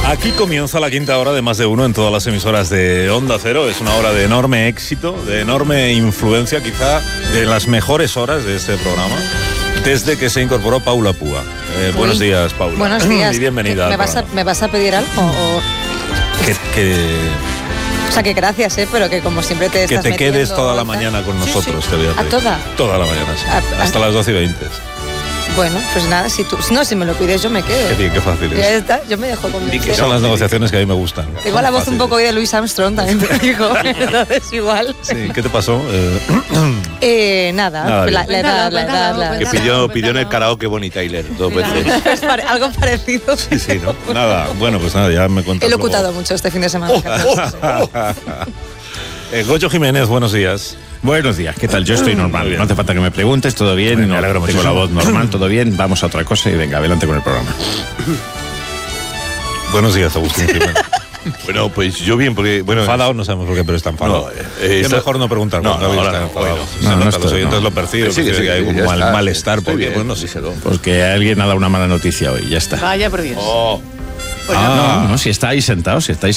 Aquí comienza la quinta hora de Más de Uno en todas las emisoras de Onda Cero. Es una hora de enorme éxito, de enorme influencia, quizá de las mejores horas de este programa, desde que se incorporó Paula Púa. Buenos días, Paula. Buenos días. Y bienvenida. ¿Me vas a pedir algo? O sea, que gracias, pero que como siempre te estás metiendo... Que te quedes toda la tal. mañana con nosotros, sí. te voy a pedir. ¿A toda? Toda la mañana, sí. Hasta las 12:20. Bueno, pues nada, si me lo pides yo me quedo. Qué fácil es. Ya está, yo me dejo convencer. Son las negociaciones que a mí me gustan. Tengo la voz un poco hoy de Louis Armstrong, también te digo. Entonces igual. Sí, ¿qué te pasó? Nada, la edad. Que pidió en el karaoke Bonnie Tyler 2 veces. Algo parecido. Sí, ¿no? Nada, bueno, pues nada, ya me cuentas. He locutado mucho este fin de semana. Goyo Jiménez, buenos días. Buenos días, ¿qué tal? Yo estoy normal, no hace falta que me preguntes, todo bien, me alegro tengo muchísimo. la voz normal, todo bien, vamos a otra cosa y venga, adelante con el programa. Buenos días, Agustín Jiménez. Bueno, pues yo bien, porque... bueno, enfadado no sabemos por qué, pero está enfadado. Es mejor no preguntar cuando alguien está enfadado. Los oyentes lo perciben, sí, que hay un malestar, porque bueno, no sé. Porque alguien ha dado una mala noticia hoy, ya está. Vaya por Dios. No, si estáis sentados,